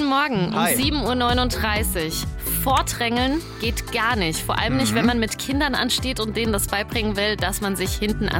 Morgen um Hi. 7:39 Uhr. Vordrängeln geht gar nicht. Vor allem nicht, wenn man mit Kindern ansteht und denen das beibringen will, dass man sich hinten